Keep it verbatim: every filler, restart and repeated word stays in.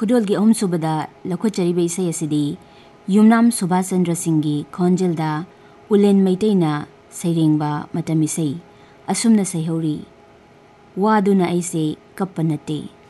खुदोलगी अहम सुबदा लखोचरीब इसै असिदी युमनाम सुभाष चंद्र सिंहगी खोंजेलदा उलेन मैतैना सैरेंबा मतम इसै असुमना सैहौरी वादुना ऐसे कप्पा नत्ते।